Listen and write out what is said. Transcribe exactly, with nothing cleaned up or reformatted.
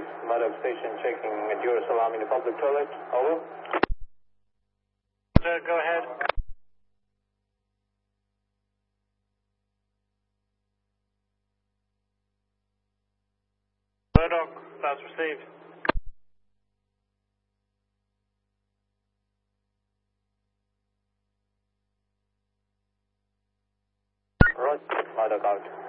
received. Murdoch Station checking Endurance alarm in the public toilet. Over. Uh, go ahead. Murdoch, that's received. Right, Murdoch out.